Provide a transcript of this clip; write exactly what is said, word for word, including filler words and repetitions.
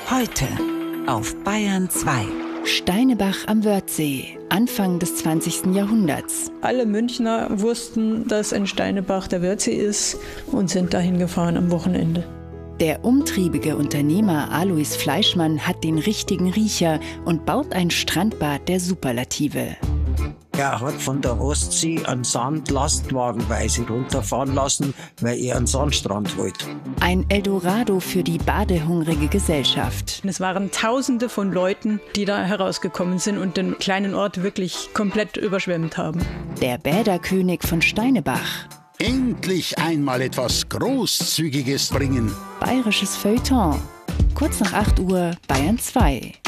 Heute auf Bayern zwei. Steinebach am Wörthsee, Anfang des zwanzigsten Jahrhunderts. Alle Münchner wussten, dass in Steinebach der Wörthsee ist und sind dahin gefahren am Wochenende. Der umtriebige Unternehmer Alois Fleischmann hat den richtigen Riecher und baut ein Strandbad der Superlative. Er hat von der Ostsee einen Sand lastwagenweise runterfahren lassen, weil er einen Sandstrand wollte. Ein Eldorado für die badehungrige Gesellschaft. Es waren Tausende von Leuten, die da herausgekommen sind und den kleinen Ort wirklich komplett überschwemmt haben. Der Bäderkönig von Steinebach. Endlich einmal etwas Großzügiges bringen. Bayerisches Feuilleton. Kurz nach acht Uhr, Bayern zwei.